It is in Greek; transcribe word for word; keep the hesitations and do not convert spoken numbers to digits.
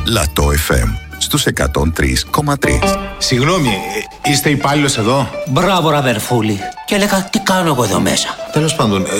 Λατό εφ εμ στους εκατόν τρία κόμμα τρία. Συγγνώμη, είστε υπάλληλος εδώ? Μπράβο, ραβερφούλη. Και έλεγα, τι κάνω εγώ εδώ μέσα. Τέλος πάντων,